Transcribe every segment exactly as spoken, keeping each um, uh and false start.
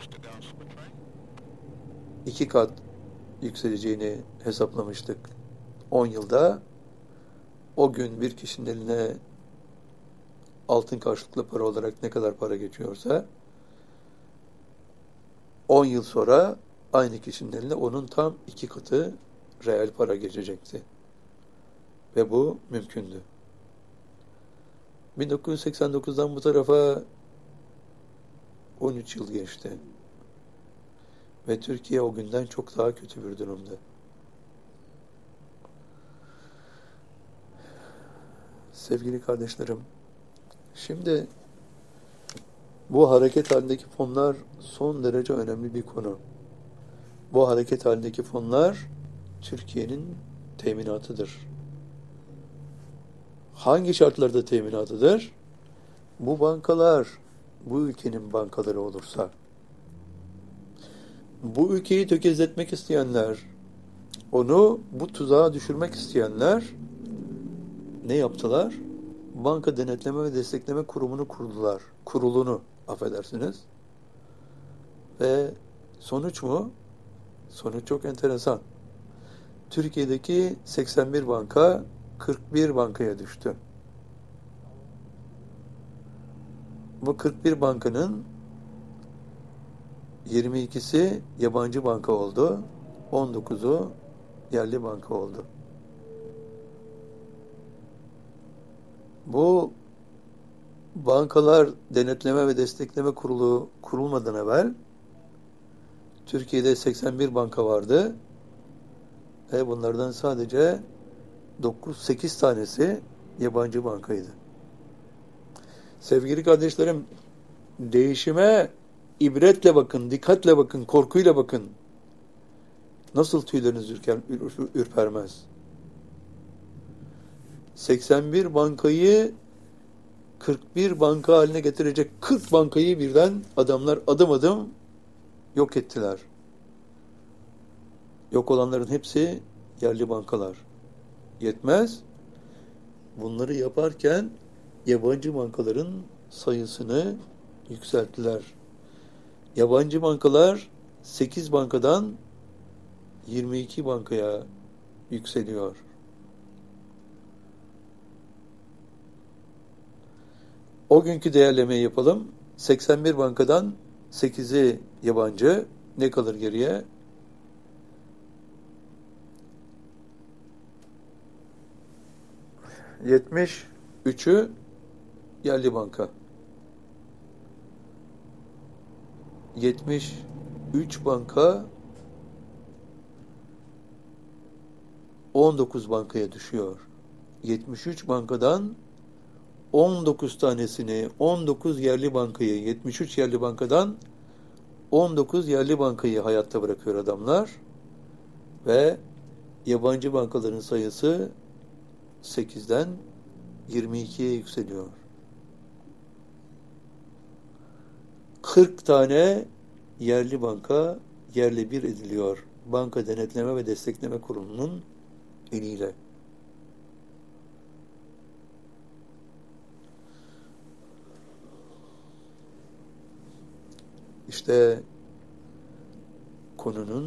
iki kat yükseleceğini hesaplamıştık. on yılda o gün bir kişinin eline altın karşılıklı para olarak ne kadar para geçiyorsa on yıl sonra aynı kişinin eline onun tam iki katı reel para geçecekti. Ve bu mümkündü. bin dokuz yüz seksen dokuzdan bu tarafa on üç yıl geçti. Ve Türkiye o günden çok daha kötü bir durumda. Sevgili kardeşlerim, şimdi bu hareket halindeki fonlar son derece önemli bir konu. Bu hareket halindeki fonlar Türkiye'nin teminatıdır. Hangi şartlarda teminatıdır? Bu bankalar, bu ülkenin bankaları olursa, bu ülkeyi tökezletmek isteyenler, onu bu tuzağa düşürmek isteyenler ne yaptılar? Banka Denetleme ve Destekleme Kurumu'nu kurdular. Kurulunu, affedersiniz. Ve sonuç mu? Sonuç çok enteresan. Türkiye'deki seksen bir banka kırk bir bankaya düştü. Bu kırk bir bankanın yirmi ikisi yabancı banka oldu. on dokuzu yerli banka oldu. Bu Bankalar Denetleme ve Destekleme Kurulu kurulmadan evvel Türkiye'de seksen bir banka vardı ve bunlardan sadece dokuz sekiz tanesi yabancı bankaydı. Sevgili kardeşlerim, değişime ibretle bakın, dikkatle bakın, korkuyla bakın. Nasıl tüyleriniz ürker, ürpermez? seksen bir bankayı kırk bir banka haline getirecek kırk bankayı birden adamlar adım adım yok ettiler. Yok olanların hepsi yerli bankalar. Yetmez. Bunları yaparken yabancı bankaların sayısını yükselttiler. Yabancı bankalar sekiz bankadan yirmi iki bankaya yükseliyor. O günkü değerlemeyi yapalım. seksen bir bankadan sekizi yabancı. Ne kalır geriye? yetmiş üçü yerli banka. yetmiş üç banka on dokuz bankaya düşüyor. yetmiş üç bankadan on dokuz tanesini, on dokuz yerli bankayı, yetmiş üç yerli bankadan on dokuz yerli bankayı hayatta bırakıyor adamlar ve yabancı bankaların sayısı sekizden yirmi ikiye yükseliyor. kırk tane yerli banka yerle bir ediliyor. Banka Denetleme ve Destekleme Kurumu'nun eliyle. İşte konunun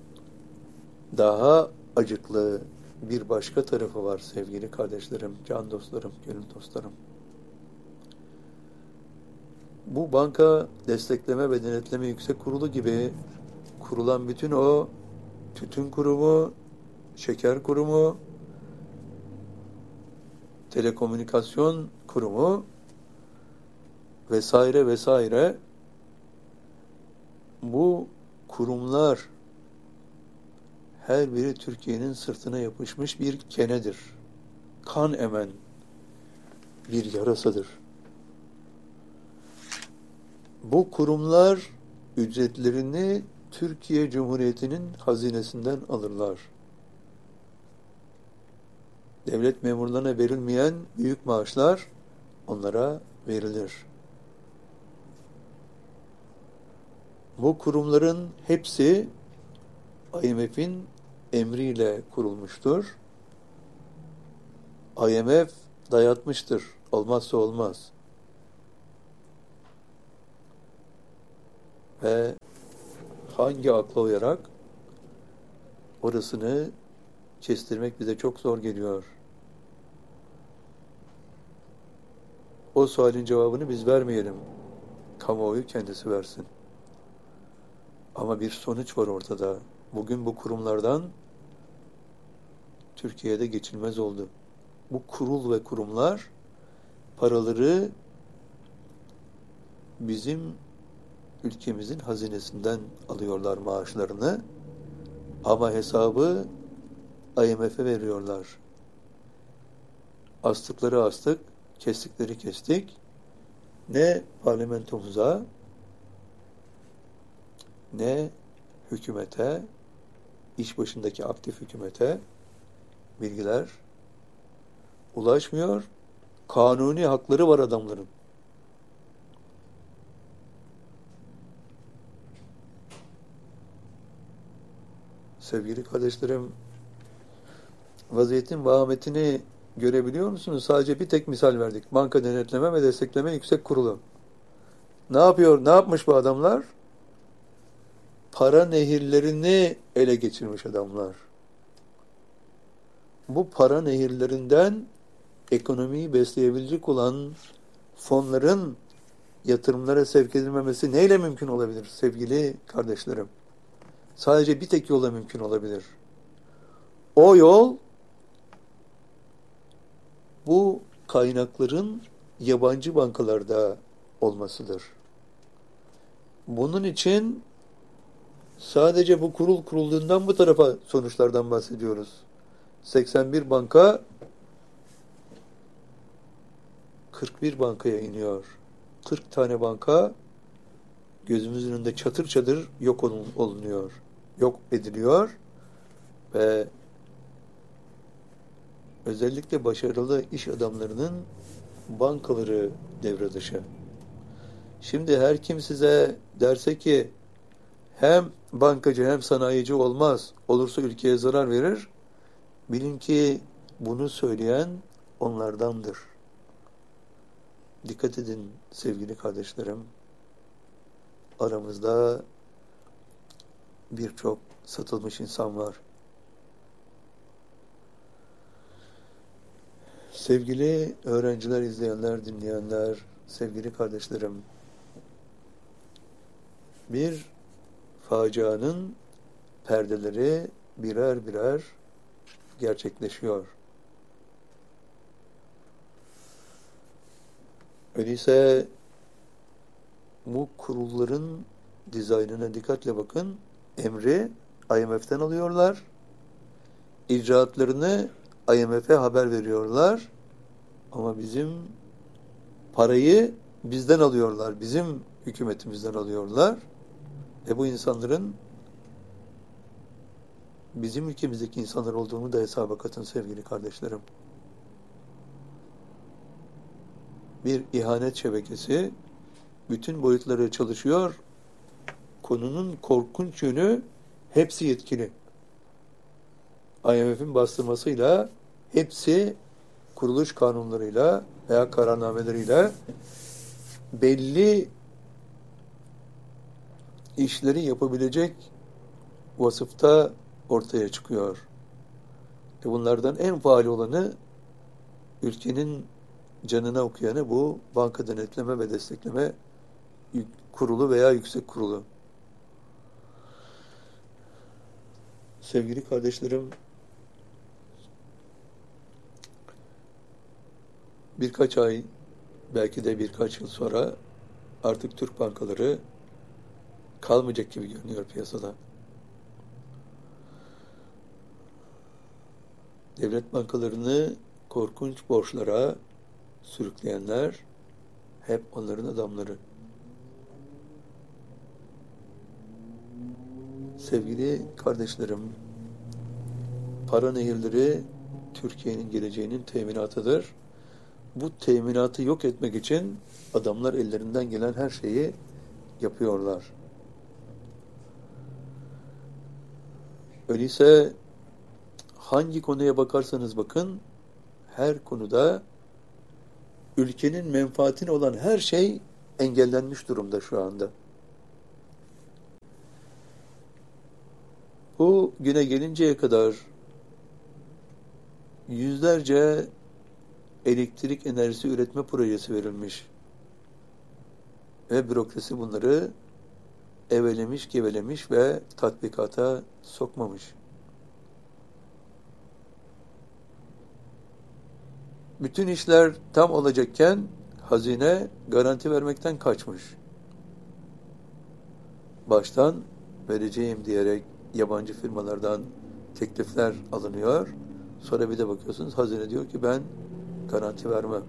daha acıklı bir başka tarafı var sevgili kardeşlerim, can dostlarım, gönül dostlarım. Bu Banka Destekleme ve Denetleme Yüksek Kurulu gibi kurulan bütün o tütün kurumu, şeker kurumu, telekomünikasyon kurumu vesaire vesaire, bu kurumlar her biri Türkiye'nin sırtına yapışmış bir kenedir. Kan emen bir yarasadır. Bu kurumlar ücretlerini Türkiye Cumhuriyeti'nin hazinesinden alırlar. Devlet memurlarına verilmeyen büyük maaşlar onlara verilir. Bu kurumların hepsi I M F'in emriyle kurulmuştur. I M F dayatmıştır. Olmazsa olmaz. Ve hangi akla uyarak orasını kestirmek bize çok zor geliyor. O sualin cevabını biz vermeyelim. Kamuoyu kendisi versin. Ama bir sonuç var ortada. Bugün bu kurumlardan Türkiye'de geçilmez oldu. Bu kurul ve kurumlar paraları bizim ülkemizin hazinesinden alıyorlar maaşlarını, ama hesabı I M F'e veriyorlar. Astıkları astık, kestikleri kestik. Ne parlamentomuza, ne hükümete, iş başındaki aktif hükümete bilgiler ulaşmıyor. Kanuni hakları var adamların. Sevgili kardeşlerim, vaziyetin vahametini görebiliyor musunuz? Sadece bir tek misal verdik. Banka Denetleme ve Destekleme Yüksek Kurulu. Ne yapıyor? Ne yapmış bu adamlar? Para nehirlerini ele geçirmiş adamlar. Bu para nehirlerinden ekonomiyi besleyebilecek olan fonların yatırımlara sevk edilmemesi neyle mümkün olabilir sevgili kardeşlerim? Sadece bir tek yolla mümkün olabilir. O yol, bu kaynakların yabancı bankalarda olmasıdır. Bunun için sadece bu kurul kurulduğundan bu tarafa sonuçlardan bahsediyoruz. seksen bir banka kırk bir bankaya iniyor. kırk tane banka gözümüzün önünde çatır çatır yok olunuyor. Yok ediliyor ve özellikle başarılı iş adamlarının bankaları devre dışı. Şimdi her kim size derse ki hem bankacı hem sanayici olmaz, olursa ülkeye zarar verir, bilin ki bunu söyleyen onlardandır. Dikkat edin sevgili kardeşlerim. Aramızda birçok satılmış insan var. Sevgili öğrenciler, izleyenler, dinleyenler, sevgili kardeşlerim, bir facianın perdeleri birer birer gerçekleşiyor. Öyleyse bu kurulların dizaynına dikkatle bakın. Emri I M F'ten alıyorlar. İcraatlarını I M F'e haber veriyorlar. Ama bizim parayı bizden alıyorlar. Bizim hükümetimizden alıyorlar. E bu insanların bizim ülkemizdeki insanlar olduğunu da hesaba katın sevgili kardeşlerim. Bir ihanet şebekesi bütün boyutları çalışıyor. Konunun korkunç yönü, hepsi yetkili. I M F'in bastırmasıyla, hepsi kuruluş kanunlarıyla veya kararnameleriyle belli işleri yapabilecek vasıfta ortaya çıkıyor. E bunlardan en faal olanı, ülkenin canına okuyanı bu Banka Denetleme ve Destekleme Kurulu veya Yüksek Kurulu. Sevgili kardeşlerim, birkaç ay, belki de birkaç yıl sonra artık Türk bankaları kalmayacak gibi görünüyor piyasada. Devlet bankalarını korkunç borçlara sürükleyenler hep onların adamları. Sevgili kardeşlerim, para nehirleri Türkiye'nin geleceğinin teminatıdır. Bu teminatı yok etmek için adamlar ellerinden gelen her şeyi yapıyorlar. Öyleyse hangi konuya bakarsanız bakın, her konuda ülkenin menfaatine olan her şey engellenmiş durumda şu anda. Bu güne gelinceye kadar yüzlerce elektrik enerjisi üretme projesi verilmiş. Ve bürokrasi bunları evelemiş, gevelemiş ve tatbikata sokmamış. Bütün işler tam olacakken hazine garanti vermekten kaçmış. Baştan vereceğim diyerek yabancı firmalardan teklifler alınıyor. Sonra bir de bakıyorsunuz hazine diyor ki ben garanti vermem.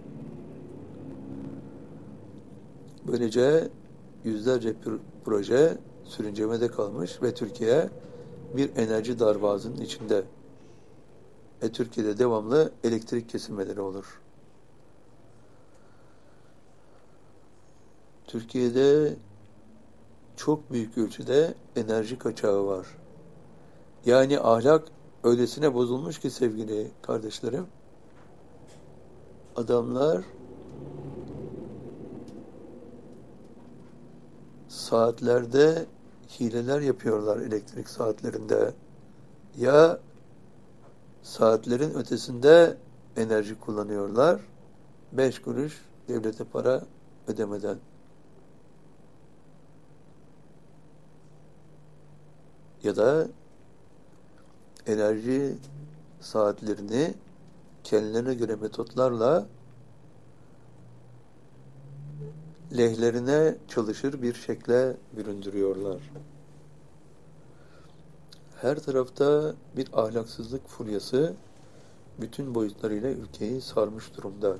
Böylece yüzlerce proje sürüncemede kalmış ve Türkiye bir enerji darboğazının içinde. E Türkiye'de devamlı elektrik kesilmeleri olur. Türkiye'de çok büyük ölçüde enerji kaçağı var. Yani ahlak öylesine bozulmuş ki sevgili kardeşlerim, adamlar saatlerde hileler yapıyorlar elektrik saatlerinde. Ya saatlerin ötesinde enerji kullanıyorlar, beş kuruş devlete para ödemeden. Ya da enerji saatlerini kendilerine göre metotlarla lehlerine çalışır bir şekle büründürüyorlar. Her tarafta bir ahlaksızlık furyası bütün boyutlarıyla ülkeyi sarmış durumda.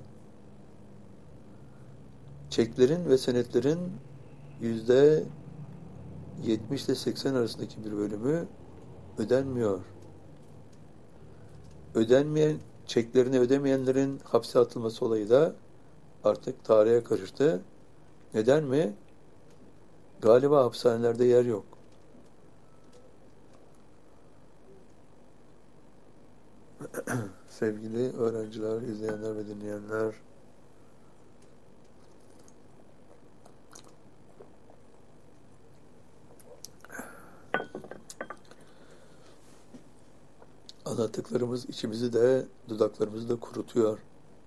Çeklerin ve senetlerin yüzde yetmiş ile seksen arasındaki bir bölümü ödenmiyor. Ödenmeyen, çeklerini ödemeyenlerin hapse atılması olayı da artık tarihe karıştı. Neden mi? Galiba hapishanelerde yer yok. Sevgili öğrenciler, izleyenler ve dinleyenler, anlattıklarımız içimizi de, dudaklarımızı da kurutuyor.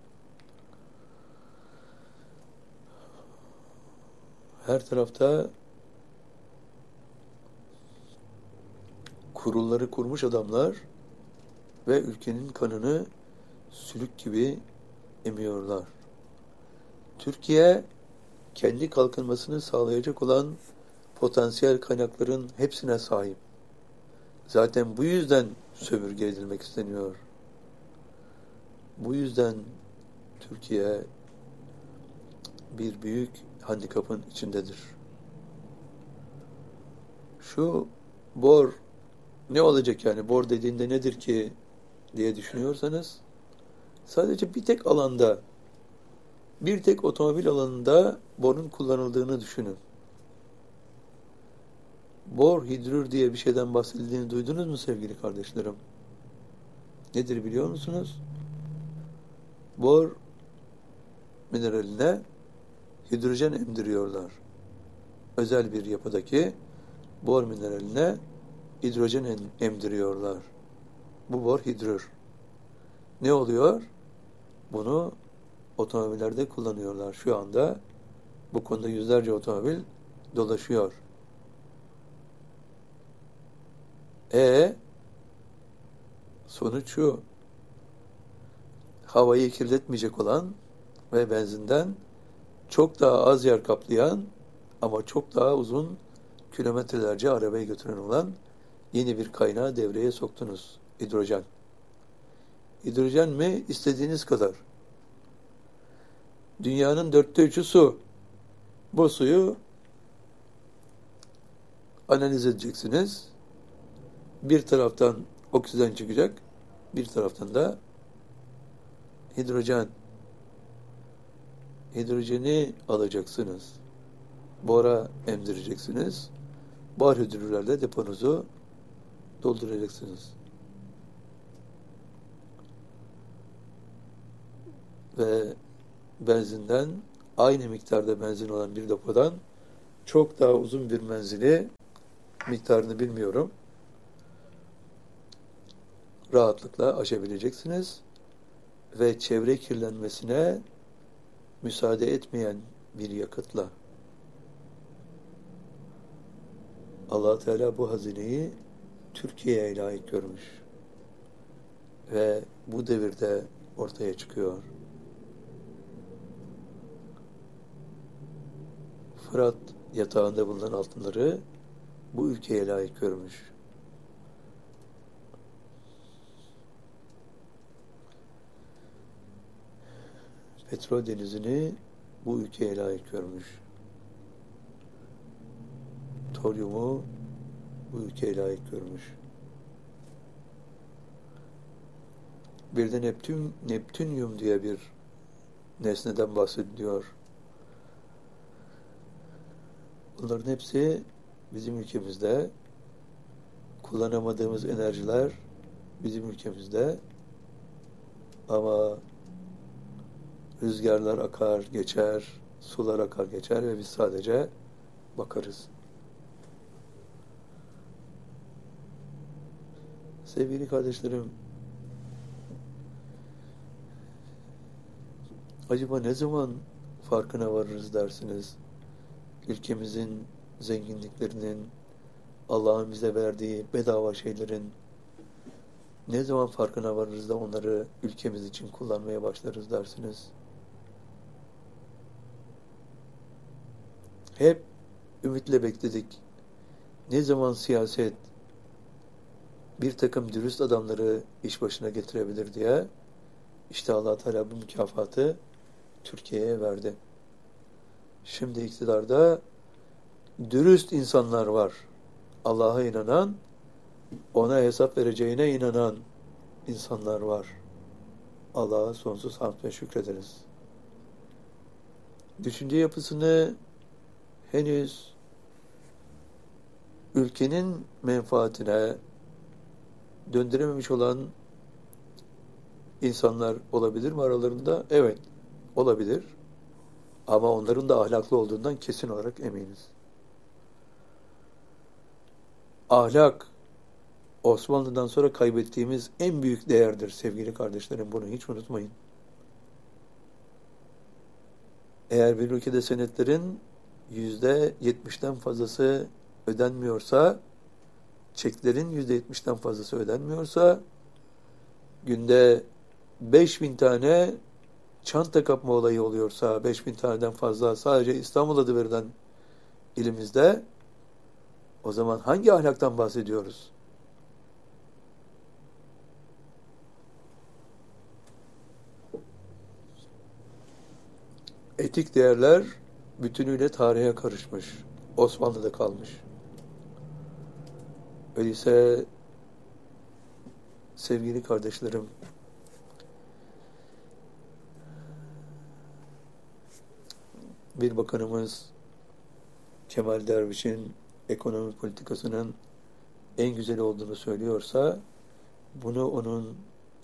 Her tarafta kurulları kurmuş adamlar ve ülkenin kanını sülük gibi emiyorlar. Türkiye kendi kalkınmasını sağlayacak olan potansiyel kaynakların hepsine sahip. Zaten bu yüzden sömürge edilmek isteniyor. Bu yüzden Türkiye bir büyük handikapın içindedir. Şu bor ne olacak yani? Bor dediğinde nedir ki diye düşünüyorsanız sadece bir tek alanda, bir tek otomobil alanında borun kullanıldığını düşünün. Bor hidrür diye bir şeyden bahsedildiğini duydunuz mu sevgili kardeşlerim? Nedir biliyor musunuz? Bor mineraline hidrojen emdiriyorlar. Özel bir yapıdaki bor mineraline hidrojen emdiriyorlar. Bu bor hidrür. Ne oluyor? Bunu otomobillerde kullanıyorlar. Şu anda bu konuda yüzlerce otomobil dolaşıyor. E sonuç şu: havayı kirletmeyecek olan ve benzinden çok daha az yer kaplayan ama çok daha uzun kilometrelerce arabayı götüren olan yeni bir kaynağı devreye soktunuz. Hidrojen. Hidrojen mi? İstediğiniz kadar. Dünyanın dörtte üçü su. Bu suyu analiz edeceksiniz. Bir taraftan oksijen çıkacak, bir taraftan da hidrojen. Hidrojeni alacaksınız. Bora emdireceksiniz. Bor hidrürlerle deponuzu dolduracaksınız. Ve benzinden aynı miktarda benzin olan bir depodan çok daha uzun bir menzili, miktarını bilmiyorum, rahatlıkla aşabileceksiniz ve çevre kirlenmesine müsaade etmeyen bir yakıtla. Allah Teala bu hazineyi Türkiye'ye layık görmüş ve bu devirde ortaya çıkıyor. Fırat yatağında bulunan altınları bu ülkeye layık görmüş. Petrol denizini bu ülkeye layık görmüş. Toryumu bu ülkeye layık görmüş. Bir de Neptün, Neptünyum diye bir nesneden bahsediliyor. Bunların hepsi bizim ülkemizde, kullanamadığımız enerjiler bizim ülkemizde, ama rüzgarlar akar geçer, sular akar geçer ve biz sadece bakarız. Sevgili kardeşlerim, acaba ne zaman farkına varırız dersiniz? Ülkemizin zenginliklerinin, Allah'ın bize verdiği bedava şeylerin ne zaman farkına varırız da onları ülkemiz için kullanmaya başlarız dersiniz? Hep ümitle bekledik. Ne zaman siyaset bir takım dürüst adamları iş başına getirebilir diye, işte Allah Teala bu mükafatı Türkiye'ye verdi. Şimdi iktidarda dürüst insanlar var. Allah'a inanan, ona hesap vereceğine inanan insanlar var. Allah'a sonsuz hamd ve şükrederiz. Düşünce yapısını henüz ülkenin menfaatine döndürememiş olan insanlar olabilir mi aralarında? Evet, olabilir. Ama onların da ahlaklı olduğundan kesin olarak eminiz. Ahlak, Osmanlı'dan sonra kaybettiğimiz en büyük değerdir sevgili kardeşlerim. Bunu hiç unutmayın. Eğer bir ülkede senetlerin yüzde yetmişten fazlası ödenmiyorsa, çeklerin yüzde yetmişten fazlası ödenmiyorsa, günde beş bin tane çanta kapma olayı oluyorsa, beş bin taneden fazla sadece İstanbul adı verilen ilimizde, o zaman hangi ahlaktan bahsediyoruz? Etik değerler bütünüyle tarihe karışmış. Osmanlı'da kalmış. Öyleyse sevgili kardeşlerim, bir bakanımız Kemal Derviş'in ekonomi politikasının en güzel olduğunu söylüyorsa, bunu onun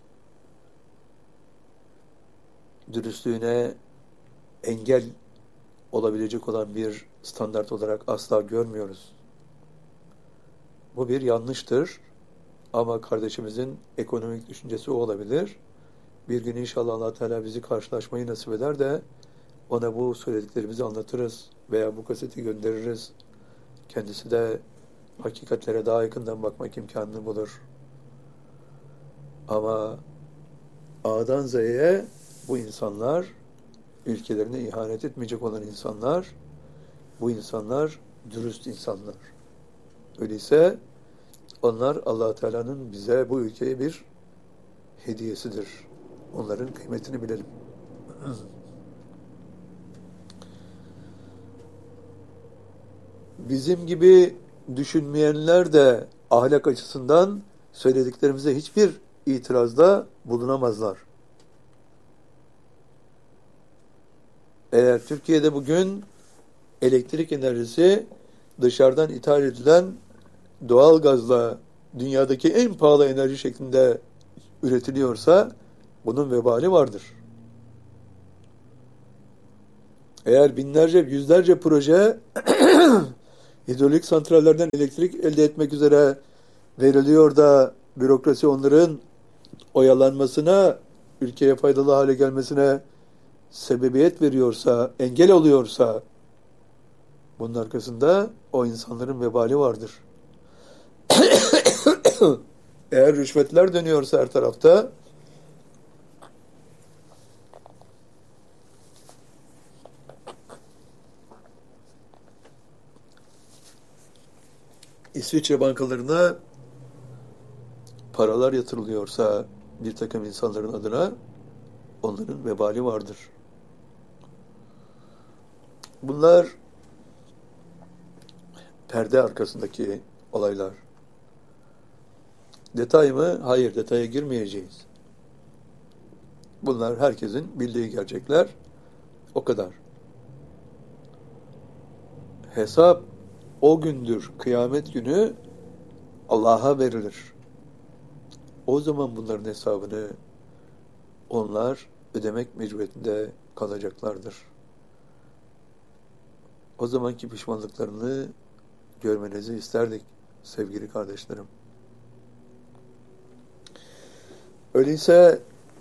dürüstlüğüne engel olabilecek olan bir standart olarak asla görmüyoruz. Bu bir yanlıştır. Ama kardeşimizin ekonomik düşüncesi o olabilir. Bir gün inşallah Allah Teala bizi karşılaşmayı nasip eder de ona bu söylediklerimizi anlatırız veya bu kaseti göndeririz. Kendisi de hakikatlere daha yakından bakmak imkanını bulur. Ama A'dan Z'ye bu insanlar, ülkelerine ihanet etmeyecek olan insanlar, bu insanlar dürüst insanlar. Öyleyse onlar Allah Teala'nın bize bu ülkeye bir hediyesidir. Onların kıymetini bilelim. Bizim gibi düşünmeyenler de ahlak açısından söylediklerimize hiçbir itirazda bulunamazlar. Eğer Türkiye'de bugün elektrik enerjisi dışarıdan ithal edilen doğal gazla dünyadaki en pahalı enerji şeklinde üretiliyorsa bunun vebali vardır. Eğer binlerce, yüzlerce proje hidrolik santrallerden elektrik elde etmek üzere veriliyor da bürokrasi onların oyalanmasına, ülkeye faydalı hale gelmesine sebebiyet veriyorsa, engel oluyorsa, bunun arkasında o insanların vebali vardır. Eğer rüşvetler dönüyorsa her tarafta, İsviçre bankalarına paralar yatırılıyorsa bir takım insanların adına, onların vebali vardır. Bunlar perde arkasındaki olaylar. Detay mı? Hayır, detaya girmeyeceğiz. Bunlar herkesin bildiği gerçekler. O kadar. Hesap o gündür, kıyamet günü Allah'a verilir. O zaman bunların hesabını onlar ödemek mecburiyetinde kalacaklardır. O zamanki pişmanlıklarını görmenizi isterdik sevgili kardeşlerim. Öyleyse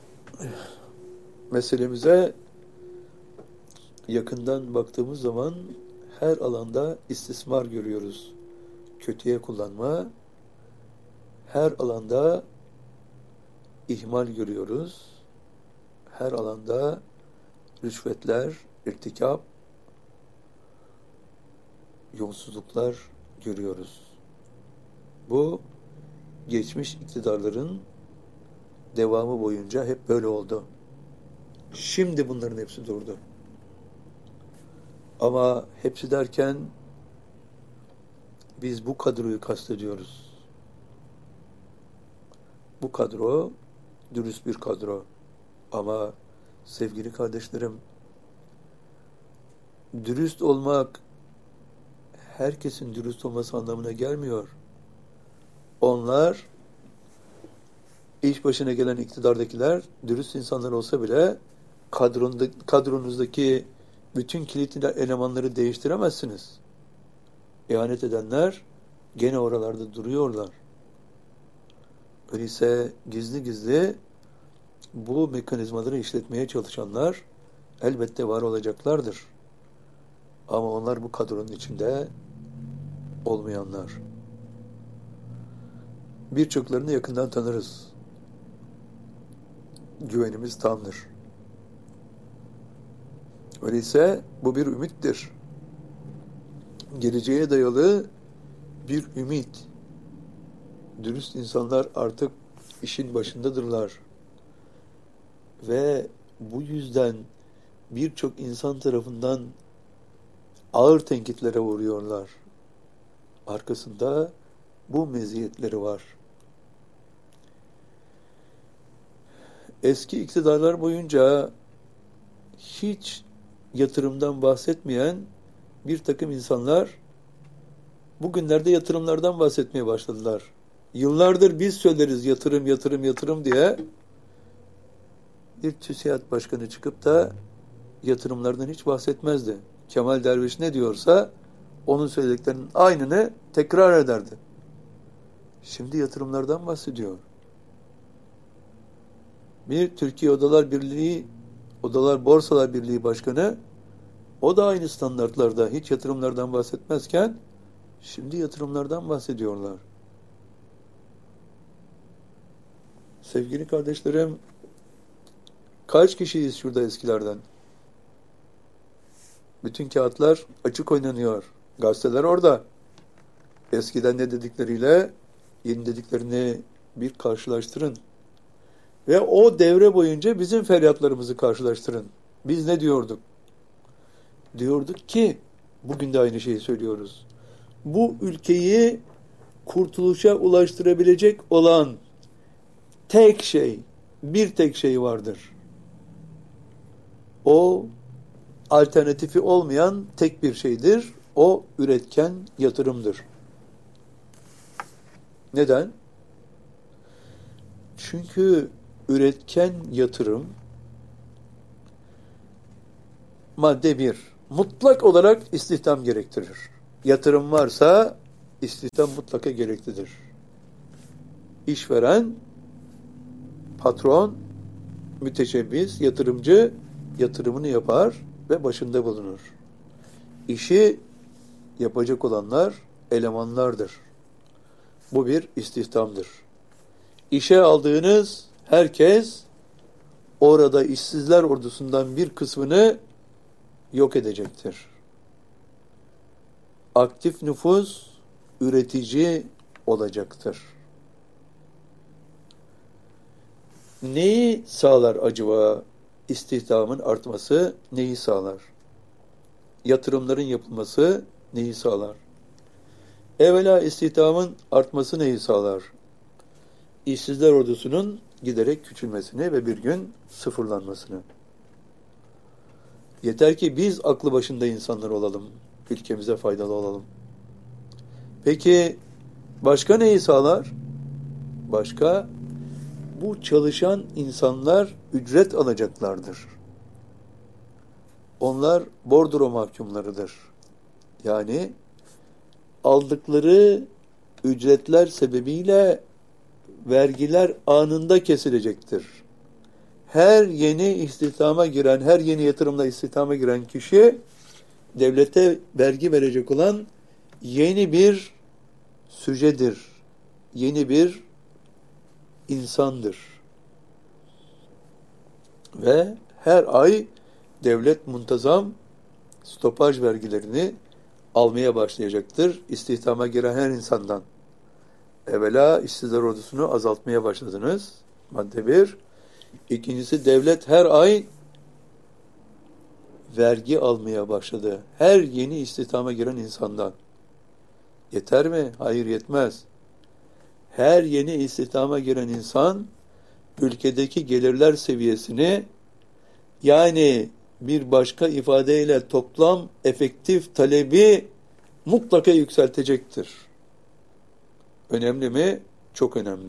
meselemize yakından baktığımız zaman her alanda istismar görüyoruz. Kötüye kullanma, her alanda ihmal görüyoruz. Her alanda rüşvetler, irtikap, yolsuzluklar görüyoruz. Bu geçmiş iktidarların devamı boyunca hep böyle oldu. Şimdi bunların hepsi durdu. Ama hepsi derken biz bu kadroyu kastediyoruz. Bu kadro dürüst bir kadro. Ama sevgili kardeşlerim, dürüst olmak herkesin dürüst olması anlamına gelmiyor. Onlar, iş başına gelen iktidardakiler dürüst insanlar olsa bile kadronda, kadronuzdaki bütün kilit elemanları değiştiremezsiniz. İhanet edenler gene oralarda duruyorlar. Öyleyse gizli gizli bu mekanizmaları işletmeye çalışanlar elbette var olacaklardır. Ama onlar bu kadronun içinde olmayanlar. Birçoklarını yakından tanırız. Güvenimiz tamdır. Öyleyse bu bir ümittir. Geleceğe dayalı bir ümit. Dürüst insanlar artık işin başındadırlar. Ve bu yüzden birçok insan tarafından ağır tenkitlere uğruyorlar. Arkasında bu meziyetleri var. Eski iktidarlar boyunca hiç yatırımdan bahsetmeyen bir takım insanlar bugünlerde yatırımlardan bahsetmeye başladılar. Yıllardır biz söyleriz yatırım, yatırım, yatırım diye. Bir TÜSİAD başkanı çıkıp da yatırımlardan hiç bahsetmezdi. Kemal Derviş ne diyorsa onun söylediklerinin aynını tekrar ederdi. Şimdi yatırımlardan bahsediyor. Bir Türkiye Odalar Birliği, Odalar Borsalar Birliği Başkanı, o da aynı standartlarda hiç yatırımlardan bahsetmezken şimdi yatırımlardan bahsediyorlar. Sevgili kardeşlerim, kaç kişiyiz şurada eskilerden? Bütün kağıtlar açık oynanıyor. Gazeteler orada. Eskiden ne dedikleriyle yeni dediklerini bir karşılaştırın. Ve o devre boyunca bizim feryatlarımızı karşılaştırın. Biz ne diyorduk? Diyorduk ki, bugün de aynı şeyi söylüyoruz. Bu ülkeyi kurtuluşa ulaştırabilecek olan tek şey, bir tek şey vardır. O alternatifi olmayan tek bir şeydir. O üretken yatırımdır. Neden? Çünkü üretken yatırım madde bir, mutlak olarak istihdam gerektirir. Yatırım varsa istihdam mutlaka gereklidir. İşveren Patron, müteşebbis, yatırımcı yatırımını yapar ve başında bulunur. İşi yapacak olanlar elemanlardır. Bu bir istihdamdır. İşe aldığınız herkes orada işsizler ordusundan bir kısmını yok edecektir. Aktif nüfus üretici olacaktır. Neyi sağlar acaba istihdamın artması? Neyi sağlar? Yatırımların yapılması neyi sağlar? Evvela istihdamın artması neyi sağlar? İşsizler ordusunun giderek küçülmesini ve bir gün sıfırlanmasını. Yeter ki biz aklı başında insanlar olalım, ülkemize faydalı olalım. Peki başka neyi sağlar? Başka, bu çalışan insanlar ücret alacaklardır. Onlar bordro mahkumlarıdır. Yani aldıkları ücretler sebebiyle vergiler anında kesilecektir. Her yeni istihdama giren, her yeni yatırımla istihdama giren kişi devlete vergi verecek olan yeni bir sücedir. Yeni bir insandır. Ve her ay devlet muntazam stopaj vergilerini almaya başlayacaktır istihdama giren her insandan. Evvela işsizler ordusunu azaltmaya başladınız. Madde bir. İkincisi, devlet her ay vergi almaya başladı. Her yeni istihdama giren insandan. Yeter mi? Hayır, yetmez. Her yeni istihdama giren insan ülkedeki gelirler seviyesini, yani bir başka ifadeyle toplam efektif talebi mutlaka yükseltecektir. Önemli mi? Çok önemli.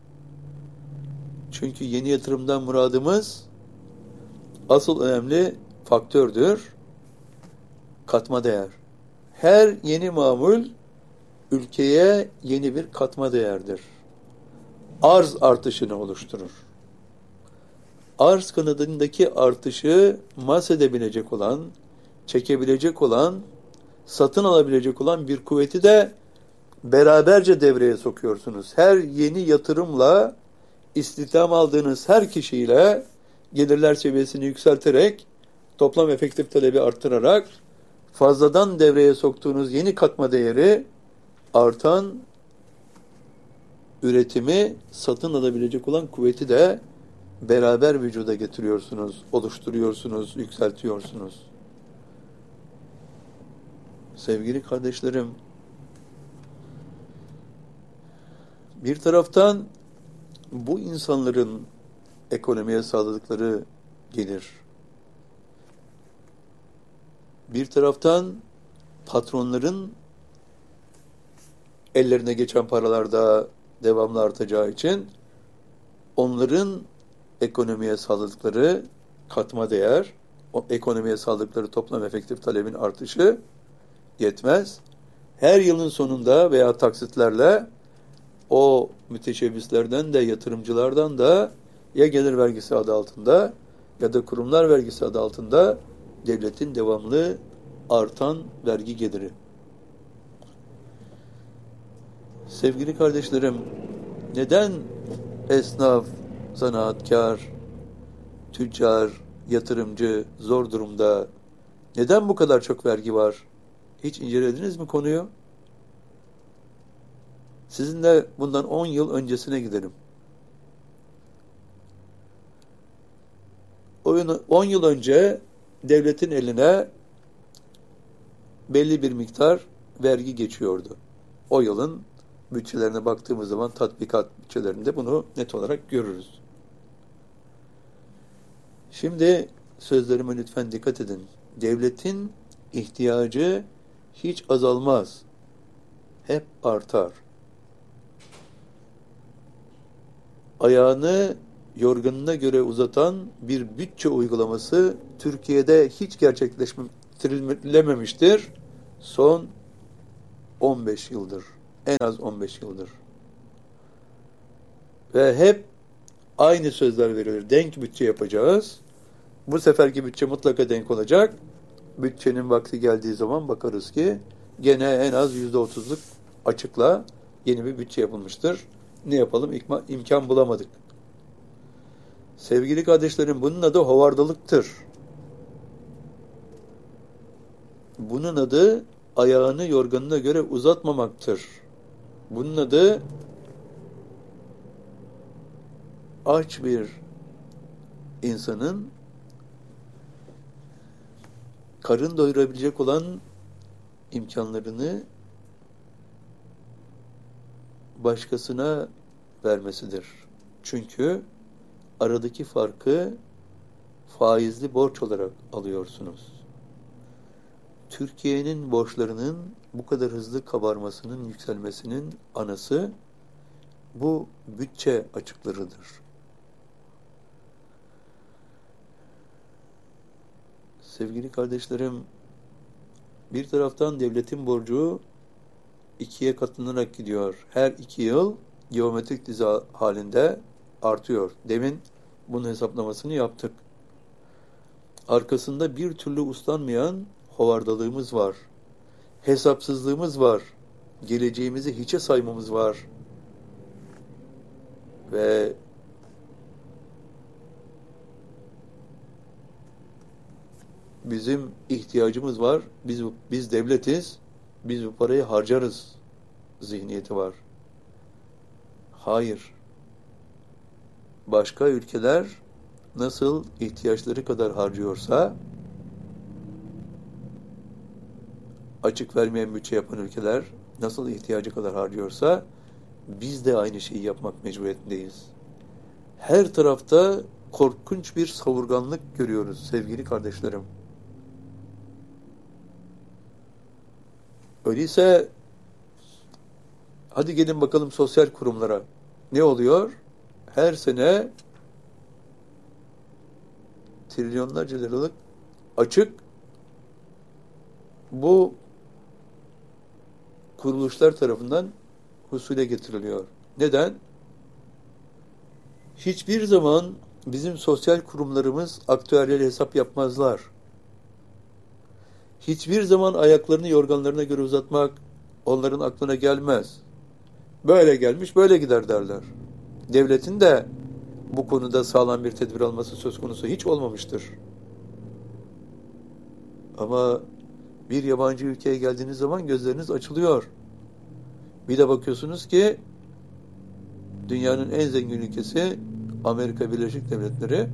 Çünkü yeni yatırımdan muradımız asıl önemli faktördür. Katma değer. Her yeni mamul ülkeye yeni bir katma değerdir. Arz artışını oluşturur. Arz kanadındaki artışı mahsedebilecek olan, çekebilecek olan, satın alabilecek olan bir kuvveti de beraberce devreye sokuyorsunuz. Her yeni yatırımla, istihdam aldığınız her kişiyle gelirler seviyesini yükselterek, toplam efektif talebi arttırarak, fazladan devreye soktuğunuz yeni katma değeri, artan üretimi satın alabilecek olan kuvveti de beraber vücuda getiriyorsunuz, oluşturuyorsunuz, yükseltiyorsunuz. Sevgili kardeşlerim, bir taraftan bu insanların ekonomiye sağladıkları gelir, bir taraftan patronların ellerine geçen paralar da devamlı artacağı için onların ekonomiye sağladıkları katma değer, o ekonomiye sağladıkları toplam efektif talebin artışı yetmez. Her yılın sonunda veya taksitlerle o müteşebbislerden de yatırımcılardan da ya gelir vergisi adı altında ya da kurumlar vergisi adı altında devletin devamlı artan vergi geliri. Sevgili kardeşlerim, neden esnaf, zanaatkar, tüccar, yatırımcı zor durumda? Neden bu kadar çok vergi var? Hiç incelediniz mi konuyu? Sizinle bundan on yıl öncesine gidelim. on yıl önce devletin eline belli bir miktar vergi geçiyordu. O yılın bütçelerine baktığımız zaman tatbikat bütçelerinde bunu net olarak görürüz. Şimdi sözlerime lütfen dikkat edin. Devletin ihtiyacı hiç azalmaz. Hep artar. Ayağını yorganına göre uzatan bir bütçe uygulaması Türkiye'de hiç gerçekleştirilememiştir. Son on beş yıldır. En az on beş yıldır. Ve hep Aynı sözler verilir. Denk bütçe yapacağız. Bu seferki bütçe mutlaka denk olacak. Bütçenin vakti geldiği zaman bakarız ki gene en az yüzde otuzluk açıkla yeni bir bütçe yapılmıştır. Ne yapalım? İmkan, imkan bulamadık. Sevgili kardeşlerim, bunun adı hovardalıktır. Bunun adı ayağını yorganına göre uzatmamaktır. Bunun adı aç bir insanın karın doyurabilecek olan imkanlarını başkasına vermesidir. Çünkü aradaki farkı faizli borç olarak alıyorsunuz. Türkiye'nin borçlarının bu kadar hızlı kabarmasının, yükselmesinin anası bu bütçe açıklarıdır. Sevgili kardeşlerim, bir taraftan devletin borcu ikiye katlanarak gidiyor. Her iki yıl geometrik dizi halinde artıyor. Demin bunun hesaplamasını yaptık. Arkasında bir türlü uslanmayan hovardalığımız var. Hesapsızlığımız var. Geleceğimizi hiçe saymamız var. Ve bizim ihtiyacımız var. Biz biz devletiz. Biz bu parayı harcarız zihniyeti var. Hayır. Başka ülkeler nasıl ihtiyaçları kadar harcıyorsa, açık vermeyen bütçe yapan ülkeler nasıl ihtiyacı kadar harcıyorsa, biz de aynı şeyi yapmak mecburiyetindeyiz. Her tarafta korkunç bir savurganlık görüyoruz sevgili kardeşlerim. Öyleyse hadi gelin bakalım sosyal kurumlara. Ne oluyor? Her sene trilyonlarca liralık açık bu kuruluşlar tarafından husule getiriliyor. Neden? Hiçbir zaman bizim sosyal kurumlarımız aktüeryel hesap yapmazlar. Hiçbir zaman ayaklarını yorganlarına göre uzatmak onların aklına gelmez. Böyle gelmiş, böyle gider derler. Devletin de bu konuda sağlam bir tedbir alması söz konusu hiç olmamıştır. Ama bir yabancı ülkeye geldiğiniz zaman gözleriniz açılıyor. Bir de bakıyorsunuz ki dünyanın en zengin ülkesi Amerika Birleşik Devletleri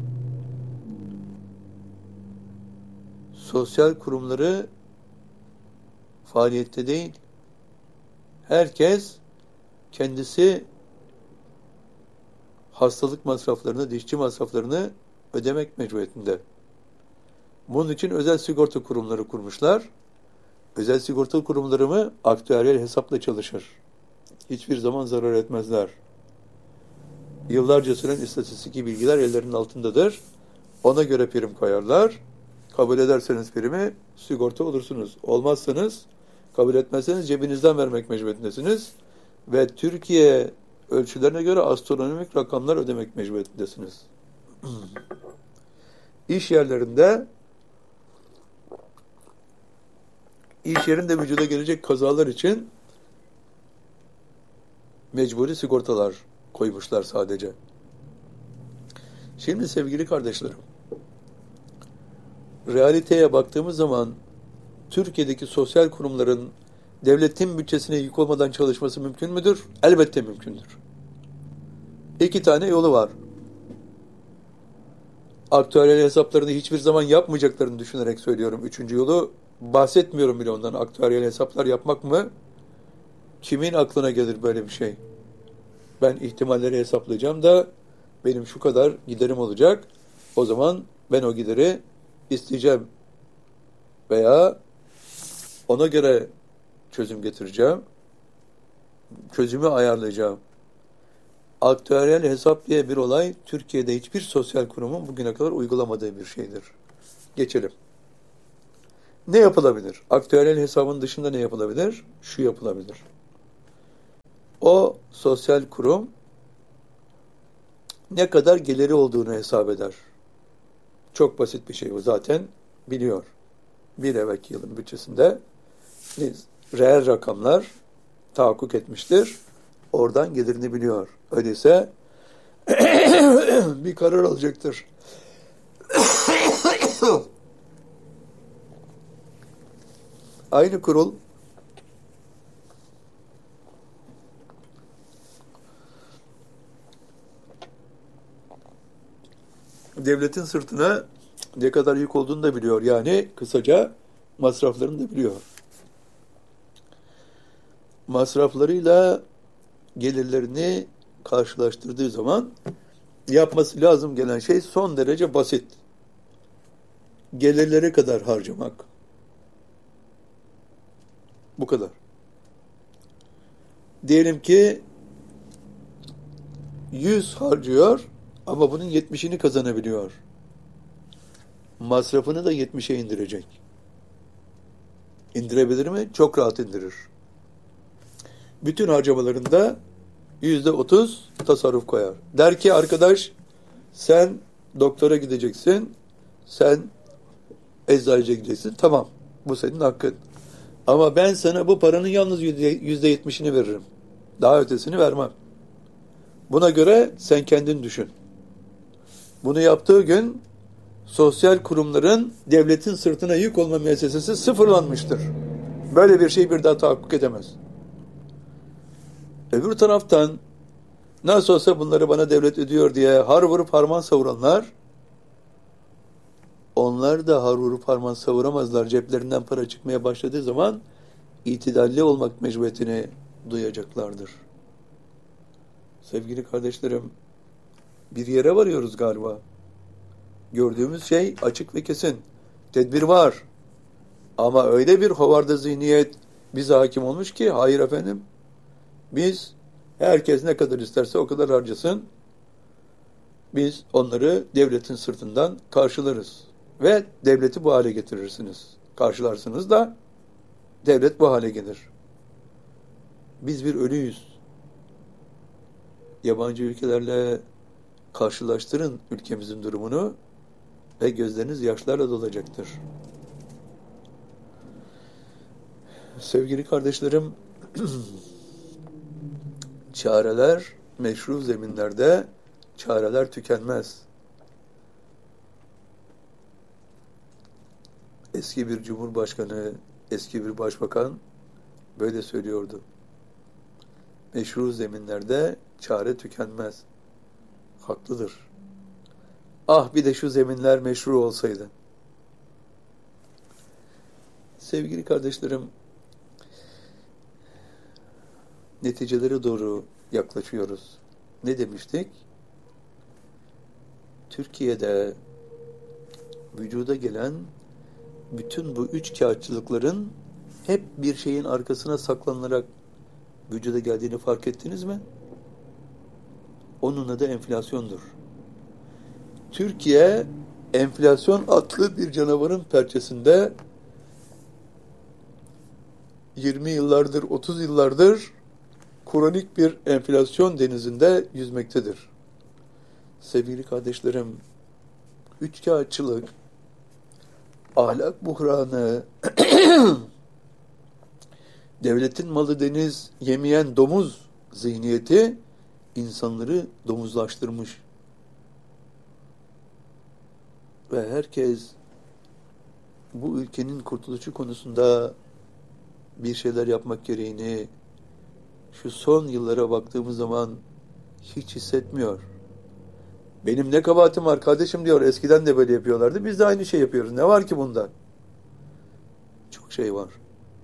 sosyal kurumları faaliyette değil. Herkes kendisi hastalık masraflarını, dişçi masraflarını ödemek mecburiyetinde. Bunun için özel sigorta kurumları kurmuşlar. Özel sigorta kurumları mı aktüeryel hesapla çalışır. Hiçbir zaman zarar etmezler. Yıllarca süren istatistiki bilgiler ellerinin altındadır. Ona göre prim koyarlar. Kabul ederseniz primi sigorta olursunuz. Olmazsanız, kabul etmezseniz cebinizden vermek mecburiyetindesiniz. Ve Türkiye ölçülerine göre astronomik rakamlar ödemek mecburiyetindesiniz. İş yerlerinde iş yerinde vücuda gelecek kazalar için mecburi sigortalar koymuşlar sadece. Şimdi sevgili kardeşlerim, realiteye baktığımız zaman Türkiye'deki sosyal kurumların devletin bütçesine yük olmadan çalışması mümkün müdür? Elbette mümkündür. İki tane yolu var. Aktüeryel hesaplarını hiçbir zaman yapmayacaklarını düşünerek söylüyorum. Üçüncü yolu bahsetmiyorum bile ondan. Aktüeryel hesaplar yapmak mı? Kimin aklına gelir böyle bir şey? Ben ihtimalleri hesaplayacağım da benim şu kadar giderim olacak. O zaman ben o gideri isteyeceğim. Veya ona göre çözüm getireceğim. Çözümü ayarlayacağım. Aktüeryel hesap diye bir olay Türkiye'de hiçbir sosyal kurumun bugüne kadar uygulamadığı bir şeydir. Geçelim. Ne yapılabilir? Aktüeryel hesabın dışında ne yapılabilir? Şu yapılabilir. O sosyal kurum ne kadar geliri olduğunu hesap eder. Çok basit bir şey bu, zaten biliyor. Bir evvelki yılın bütçesinde reel rakamlar tahakkuk etmiştir. Oradan gelirini biliyor. Öyleyse bir karar alacaktır. Aynı kurul devletin sırtına ne kadar yük olduğunu da biliyor. Yani kısaca masraflarını da biliyor. Masraflarıyla gelirlerini karşılaştırdığı zaman yapması lazım gelen şey son derece basit. Gelirleri kadar harcamak. Bu kadar. Diyelim ki yüz harcıyor ama bunun yetmişini kazanabiliyor. Masrafını da yetmişe indirecek. İndirebilir mi? Çok rahat indirir. Bütün harcamalarında yüzde otuz tasarruf koyar. Der ki arkadaş, sen doktora gideceksin, sen eczacıya gideceksin. Tamam, bu senin hakkın. Ama ben sana bu paranın yalnız yüzde yetmişini veririm. Daha ötesini vermem. Buna göre sen kendin düşün. Bunu yaptığı gün sosyal kurumların devletin sırtına yük olma müessesesi sıfırlanmıştır. Böyle bir şey bir daha tahakkuk edemez. Öbür taraftan nasıl olsa bunları bana devlet ödüyor diye har vurup harman savuranlar, onlar da har vurup harman savuramazlar. Ceplerinden para çıkmaya başladığı zaman itidalli olmak mecburiyetini duyacaklardır. Sevgili kardeşlerim, bir yere varıyoruz galiba. Gördüğümüz şey açık ve kesin. Tedbir var. Ama öyle bir hovarda zihniyet bize hakim olmuş ki, hayır efendim, biz herkes ne kadar isterse o kadar harcasın. Biz onları devletin sırtından karşılarız. Ve devleti bu hale getirirsiniz. Karşılarsınız da devlet bu hale gelir. Biz bir ölüyüz. Yabancı ülkelerle karşılaştırın ülkemizin durumunu ve gözleriniz yaşlarla dolacaktır. Sevgili kardeşlerim, çareler meşru zeminlerde, çareler tükenmez. Eski bir cumhurbaşkanı, eski bir başbakan böyle söylüyordu. Meşru zeminlerde çare tükenmez. Haklıdır. Ah bir de şu zeminler meşru olsaydı. Sevgili kardeşlerim, neticelere doğru yaklaşıyoruz. Ne demiştik? Türkiye'de vücuda gelen bütün bu üç kağıtçılıkların hep bir şeyin arkasına saklanılarak vücuda geldiğini fark ettiniz mi? Onun adı enflasyondur. Türkiye, enflasyon adlı bir canavarın pençesinde yirmi yıllardır, otuz yıllardır kronik bir enflasyon denizinde yüzmektedir. Sevgili kardeşlerim, üçkağıtçılık, ahlak buhranı, devletin malı deniz yemeyen domuz zihniyeti insanları domuzlaştırmış. Ve herkes bu ülkenin kurtuluşu konusunda bir şeyler yapmak gereğini şu son yıllara baktığımız zaman hiç hissetmiyor. Benim ne kabahatim var kardeşim diyor. Eskiden de böyle yapıyorlardı. Biz de aynı şey yapıyoruz. Ne var ki bunda? Çok şey var.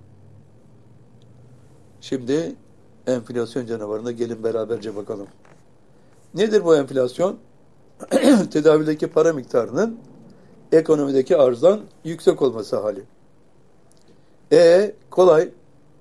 Şimdi enflasyon canavarına gelin beraberce bakalım. Nedir bu enflasyon? Tedavüldeki para miktarının ekonomideki arzdan yüksek olması hali. E kolay.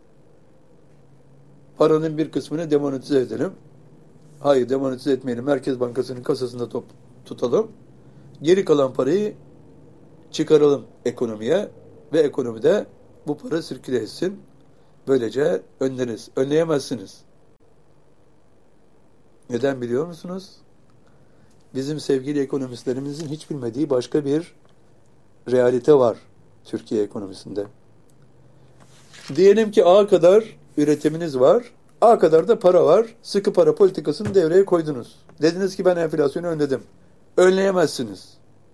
Paranın bir kısmını demonetize edelim. Hayır, demonetize etmeyelim. Merkez Bankası'nın kasasında top, tutalım. Geri kalan parayı çıkaralım ekonomiye ve ekonomide bu para sirküle etsin. Böylece önleriniz. Önleyemezsiniz. Neden biliyor musunuz? bizim sevgili ekonomistlerimizin hiç bilmediği başka bir realite var Türkiye ekonomisinde. Diyelim ki A kadar üretiminiz var, A kadar da para var, sıkı para politikasını devreye koydunuz. Dediniz ki ben enflasyonu önledim. Önleyemezsiniz.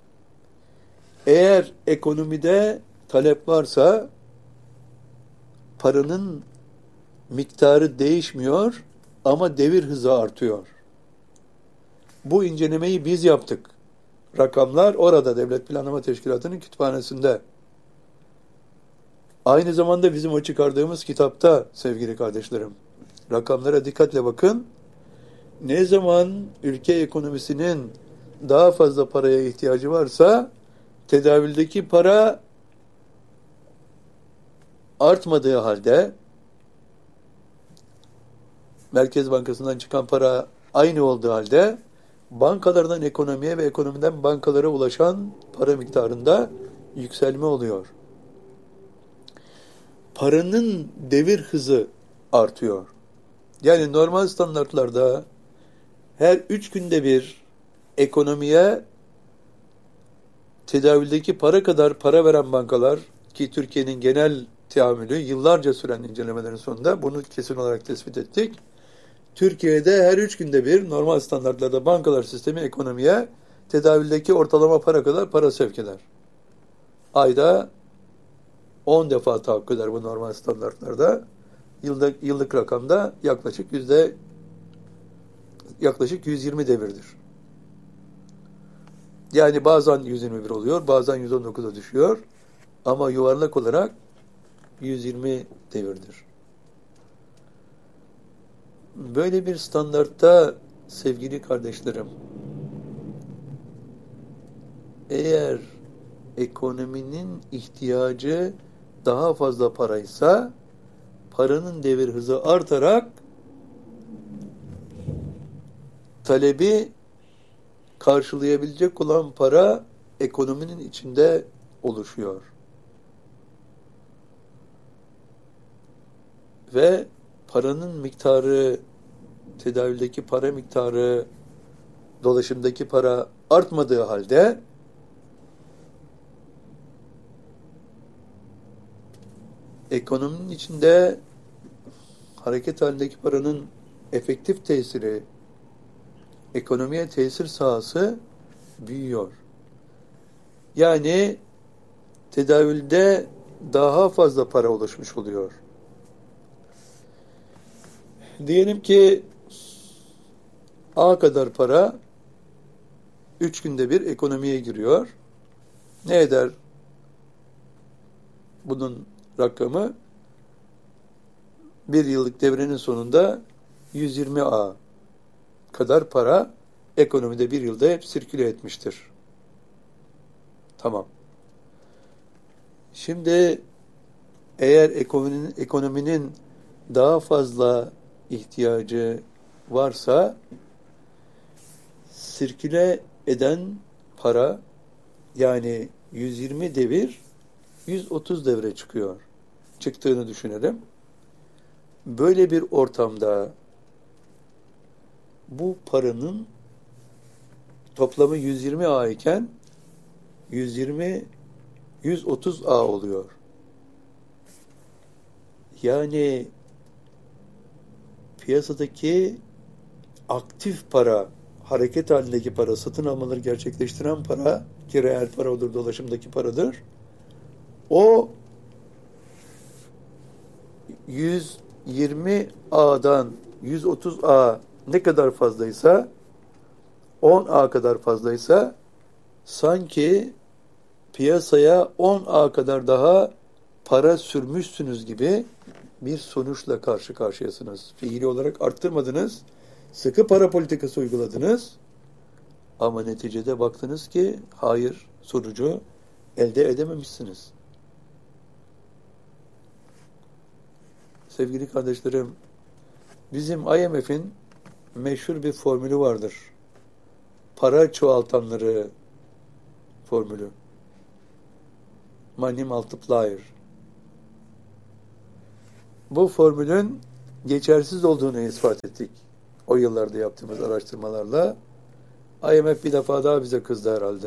Eğer ekonomide talep varsa paranın miktarı değişmiyor ama devir hızı artıyor. Bu incelemeyi biz yaptık. Rakamlar orada Devlet Planlama Teşkilatı'nın kütüphanesinde. Aynı zamanda bizim o çıkardığımız kitapta sevgili kardeşlerim. Rakamlara dikkatle bakın. Ne zaman ülke ekonomisinin daha fazla paraya ihtiyacı varsa tedavüldeki para artmadığı halde Merkez Bankası'ndan çıkan para aynı olduğu halde bankalardan ekonomiye ve ekonomiden bankalara ulaşan para miktarında yükselme oluyor. Paranın devir hızı artıyor. Yani normal standartlarda her üç günde bir ekonomiye tedavüldeki para kadar para veren bankalar, ki Türkiye'nin genel teamülü yıllarca süren incelemelerin sonunda bunu kesin olarak tespit ettik. Türkiye'de her üç günde bir normal standartlarda bankalar sistemi ekonomiye tedavüldeki ortalama para kadar para sevk eder. Ayda on defa tahakkuk eder bu normal standartlarda. Yılda, yıllık rakamda yaklaşık yüzde yaklaşık yüz yirmi devirdir. Yani bazen yüz yirmi bir oluyor, bazen yüz on dokuza düşüyor. Ama yuvarlak olarak yüz yirmi devirdir. Böyle bir standartta sevgili kardeşlerim, eğer ekonominin ihtiyacı daha fazla paraysa, paranın devir hızı artarak talebi karşılayabilecek olan para ekonominin içinde oluşuyor. Ve paranın miktarı, tedavüldeki para miktarı, dolaşımdaki para artmadığı halde ekonominin içinde hareket halindeki paranın efektif tesiri, ekonomiye tesir sahası büyüyor. Yani tedavülde daha fazla para oluşmuş oluyor. Diyelim ki A kadar para üç günde bir ekonomiye giriyor. Ne eder bunun rakamı? Bir yıllık devrenin sonunda yüz yirmi A kadar para ekonomide bir yılda hep sirküle etmiştir. Tamam. Şimdi eğer ekonominin, ekonominin daha fazla ihtiyacı varsa sirküle eden para, yani yüz yirmi devir yüz otuz devre çıkıyor. Çıktığını düşünelim. Böyle bir ortamda bu paranın toplamı yüz yirmi A iken yüz yirmi yüz otuz A oluyor. Yani piyasadaki aktif para, hareket halindeki para, satın almaları gerçekleştiren para, ki reel para odur, dolaşımdaki paradır. O yüz yirmi A'dan yüz otuz A ne kadar fazlaysa, on A kadar fazlaysa, sanki piyasaya on A kadar daha para sürmüşsünüz gibi bir sonuçla karşı karşıyasınız. Fiili olarak arttırmadınız, sıkı para politikası uyguladınız ama neticede baktınız ki hayır, sonucu elde edememişsiniz. Sevgili kardeşlerim, bizim I M F'in meşhur bir formülü vardır. Para çoğaltanları formülü. Money multiplier. Bu formülün geçersiz olduğunu ispat ettik. O yıllarda yaptığımız araştırmalarla. I M F bir defa daha bize kızdı herhalde.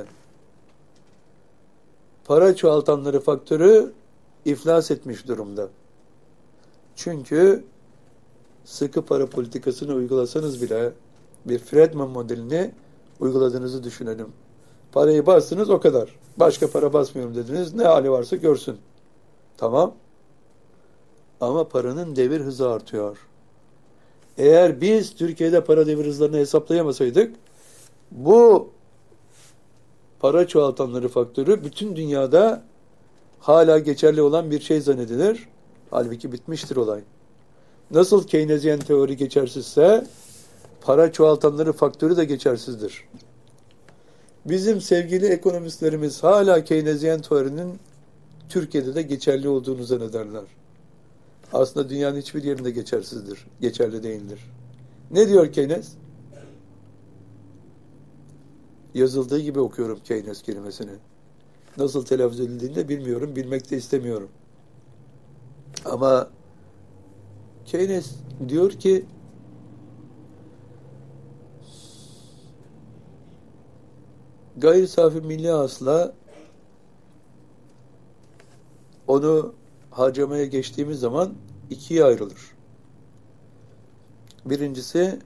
Para çoğaltanları faktörü iflas etmiş durumda. Çünkü sıkı para politikasını uygulasanız bile bir Friedman modelini uyguladığınızı düşünelim. Parayı bastınız o kadar. Başka para basmıyorum dediniz. Ne hali varsa görsün. Tamam. Ama paranın devir hızı artıyor. Eğer biz Türkiye'de para devir hızlarını hesaplayamasaydık, bu para çoğaltanları faktörü bütün dünyada hala geçerli olan bir şey zannedilir. Halbuki bitmiştir olay. Nasıl Keynesyen teori geçersizse, para çoğaltanları faktörü de geçersizdir. Bizim sevgili ekonomistlerimiz hala Keynesyen teorinin Türkiye'de de geçerli olduğunu zannederler. Aslında dünyanın hiçbir yerinde geçersizdir, geçerli değildir. Ne diyor Keynes? Yazıldığı gibi okuyorum Keynes kelimesini. Nasıl telaffuz edildiğini de bilmiyorum, bilmek de istemiyorum. Ama Keynes diyor ki gayri safi milli hasıla onu harcamaya geçtiğimiz zaman ikiye ayrılır. Birincisi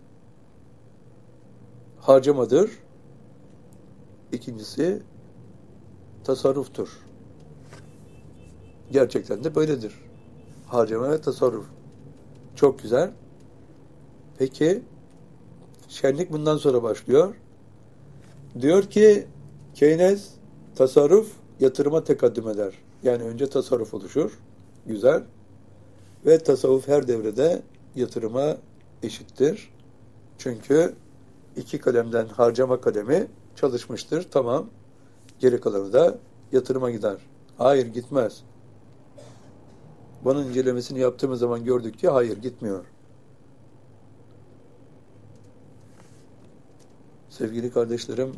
harcamadır. İkincisi tasarruftur. Gerçekten de böyledir. Harcama ve tasarruf. Çok güzel. Peki şenlik bundan sonra başlıyor. Diyor ki Keynes tasarruf yatırıma tekaddüm eder. Yani önce tasarruf oluşur. Güzel. Ve tasavvuf her devrede yatırıma eşittir. Çünkü iki kalemden harcama kalemi çalışmıştır. Tamam. Geri kalanı da yatırıma gider. Hayır gitmez. Bunun incelemesini yaptığımız zaman gördük ki hayır gitmiyor. Sevgili kardeşlerim,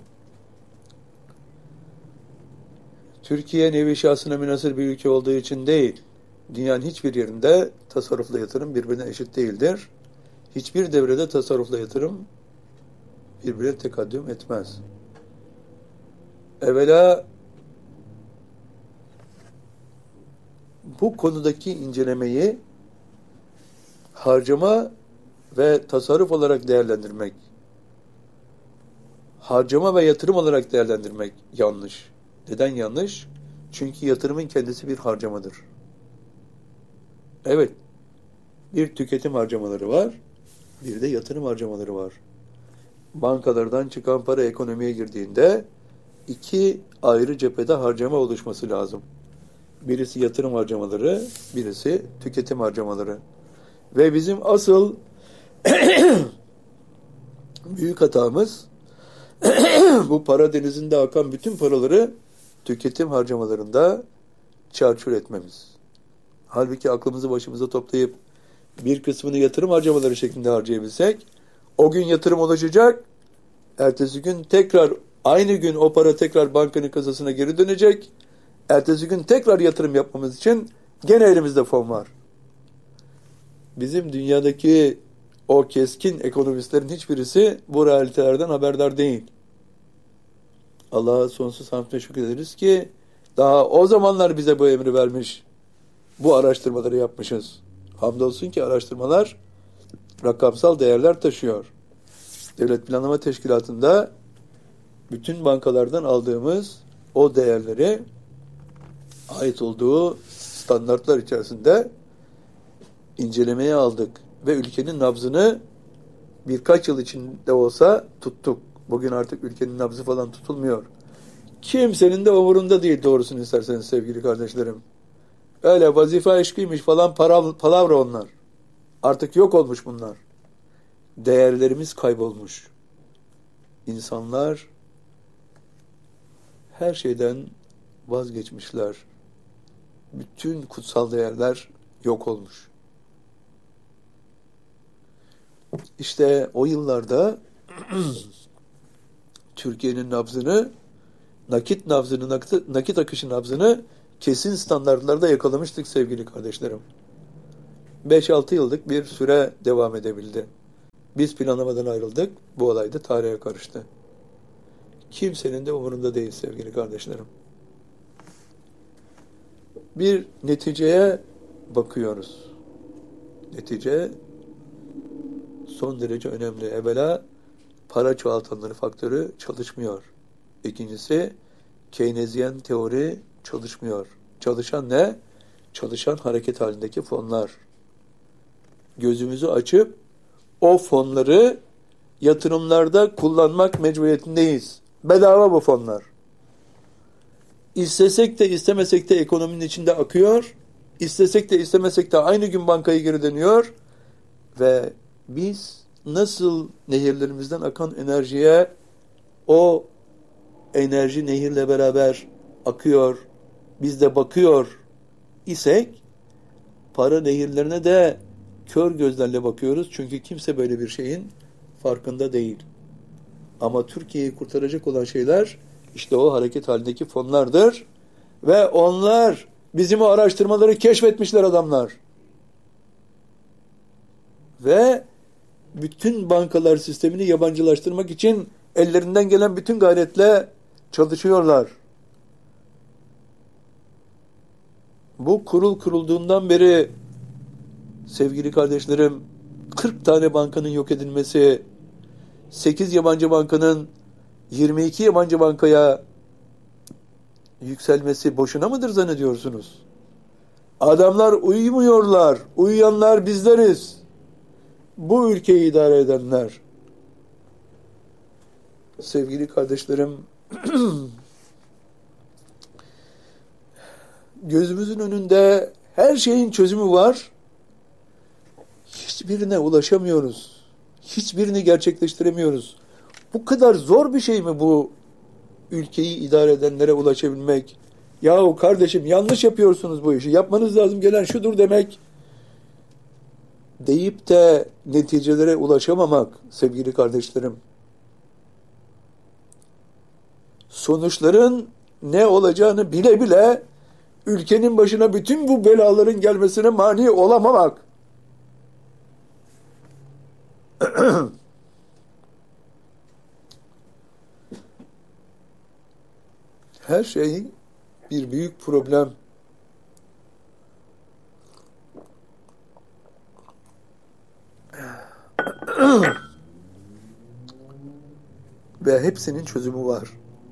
Türkiye nevi şahsına münhasır bir ülke olduğu için değil, dünyanın hiçbir yerinde tasarrufla yatırım birbirine eşit değildir. Hiçbir devrede tasarrufla yatırım birbirine tekaddüm etmez. Evvela bu konudaki incelemeyi harcama ve tasarruf olarak değerlendirmek, harcama ve yatırım olarak değerlendirmek yanlış. Neden yanlış? Çünkü yatırımın kendisi bir harcamadır. Evet, bir tüketim harcamaları var, bir de yatırım harcamaları var. Bankalardan çıkan para ekonomiye girdiğinde iki ayrı cephede harcama oluşması lazım. Birisi yatırım harcamaları, birisi tüketim harcamaları. Ve bizim asıl büyük hatamız bu para denizinde akan bütün paraları tüketim harcamalarında çarçur etmemiz. Halbuki aklımızı başımıza toplayıp bir kısmını yatırım harcamaları şeklinde harcayabilsek, o gün yatırım oluşacak, ertesi gün tekrar, aynı gün o para tekrar bankanın kasasına geri dönecek, ertesi gün tekrar yatırım yapmamız için gene elimizde fon var. Bizim dünyadaki o keskin ekonomistlerin hiçbirisi bu realitelerden haberdar değil. Allah'a sonsuz hamd ve şükrederiz ki daha o zamanlar bize bu emri vermiş. Bu araştırmaları yapmışız. Hamdolsun ki araştırmalar rakamsal değerler taşıyor. Devlet Planlama Teşkilatı'nda bütün bankalardan aldığımız o değerleri ait olduğu standartlar içerisinde incelemeye aldık ve ülkenin nabzını birkaç yıl içinde olsa tuttuk. Bugün artık ülkenin nabzı falan tutulmuyor. Kimsenin de umurunda değil doğrusunu isterseniz sevgili kardeşlerim. Öyle vazife aşkıymış falan para, palavra onlar. Artık yok olmuş bunlar. Değerlerimiz kaybolmuş. İnsanlar her şeyden vazgeçmişler. Bütün kutsal değerler yok olmuş. İşte o yıllarda Türkiye'nin nabzını, nakit nabzını, nakit, nakit akışı nabzını kesin standartlarda yakalamıştık sevgili kardeşlerim. beş altı yıllık bir süre devam edebildi. Biz planlamadan ayrıldık, bu olay da tarihe karıştı. kimsenin de umurunda değil sevgili kardeşlerim. Bir neticeye bakıyoruz. Netice son derece önemli. Evvela para çoğaltanları faktörü çalışmıyor. İkincisi Keynesyen teori çalışmıyor. Çalışan ne? Çalışan hareket halindeki fonlar. Gözümüzü açıp o fonları yatırımlarda kullanmak mecburiyetindeyiz. Bedava bu fonlar. İstesek de istemesek de ekonominin içinde akıyor. İstesek de istemesek de aynı gün bankaya geri dönüyor. Ve biz nasıl nehirlerimizden akan enerjiye o enerji nehirle beraber akıyor, biz de bakıyor isek para nehirlerine de kör gözlerle bakıyoruz. Çünkü kimse böyle bir şeyin farkında değil. Ama Türkiye'yi kurtaracak olan şeyler işte o hareket halindeki fonlardır. Ve onlar bizim o araştırmaları keşfetmişler adamlar. Ve bütün bankalar sistemini yabancılaştırmak için ellerinden gelen bütün gayretle çalışıyorlar. Bu kurul kurulduğundan beri sevgili kardeşlerim kırk tane bankanın yok edilmesi, sekiz yabancı bankanın yirmi iki yabancı bankaya yükselmesi boşuna mıdır zannediyorsunuz? Adamlar uyumuyorlar. Uyuyanlar bizleriz. Bu ülkeyi idare edenler. Sevgili kardeşlerim, gözümüzün önünde her şeyin çözümü var. Hiçbirine ulaşamıyoruz. Hiçbirini gerçekleştiremiyoruz. Bu kadar zor bir şey mi bu ülkeyi idare edenlere ulaşabilmek? Yahu kardeşim yanlış yapıyorsunuz bu işi. Yapmanız lazım gelen şudur demek. Deyip de neticelere ulaşamamak sevgili kardeşlerim. Sonuçların ne olacağını bile bile ülkenin başına bütün bu belaların gelmesine mani olamamak. Her şey bir büyük problem. Ve hepsinin çözümü var.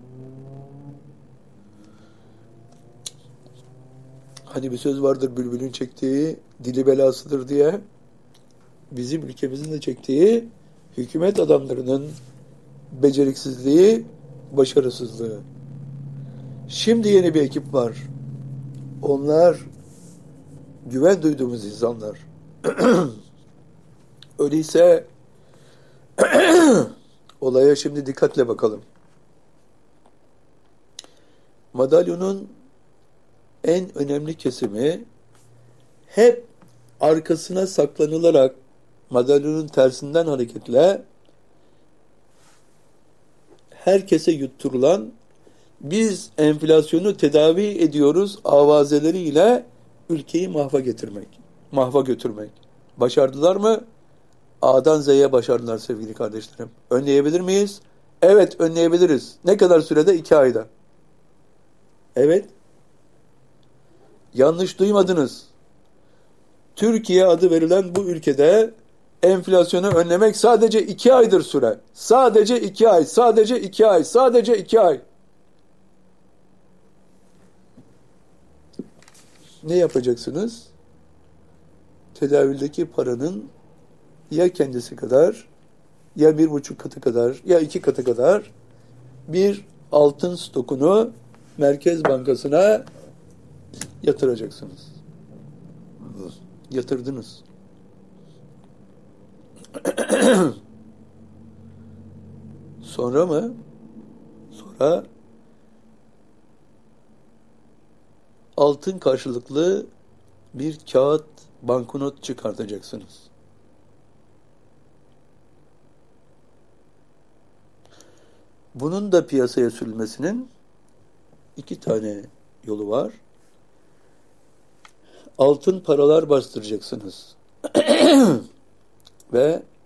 Hani bir söz vardır, bülbülün çektiği dili belasıdır diye. Bizim ülkemizin de çektiği hükümet adamlarının beceriksizliği, başarısızlığı. Şimdi yeni bir ekip var. Onlar güven duyduğumuz insanlar. Öyleyse olaya şimdi dikkatle bakalım. Madalyonun en önemli kesimi hep arkasına saklanılarak madalyonun tersinden hareketle herkese yutturulan biz enflasyonu tedavi ediyoruz avazeleriyle ülkeyi mahva getirmek, mahva götürmek. Başardılar mı? A'dan Z'ye başardılar sevgili kardeşlerim. Önleyebilir miyiz? Evet, önleyebiliriz. Ne kadar sürede? İki ayda. Evet. Yanlış duymadınız. Türkiye adı verilen bu ülkede enflasyonu önlemek sadece iki aydır süre. Sadece iki ay, sadece iki ay, sadece iki ay. Ne yapacaksınız? Tedavüldeki paranın ya kendisi kadar, ya bir buçuk katı kadar, ya iki katı kadar bir altın stokunu Merkez Bankası'na yatıracaksınız. Yatırdınız. Sonra mı? Sonra altın karşılıklı bir kağıt banknot çıkartacaksınız. Bunun da piyasaya sürülmesinin iki tane yolu var. Altın paralar bastıracaksınız. Ve